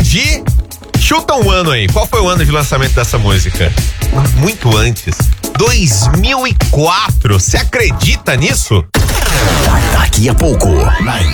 de... Chuta um ano aí. Qual foi o ano de lançamento dessa música? Muito antes. 2004. Você acredita nisso? Daqui a pouco, na